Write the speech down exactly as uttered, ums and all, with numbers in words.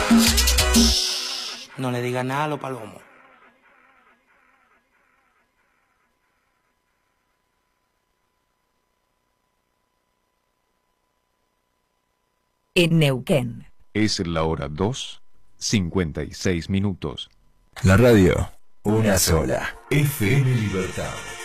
No le digas nada a los palomos. En Neuquén. Es la hora dos, cincuenta y seis minutos. La radio, una sola. F M Libertad.